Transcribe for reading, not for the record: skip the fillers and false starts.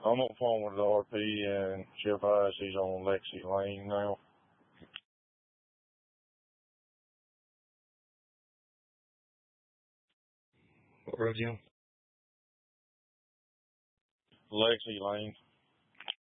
I'm on the phone with the RP and Chip Ice. He's on Lexi Lane now. What road you on? Lexi Lane.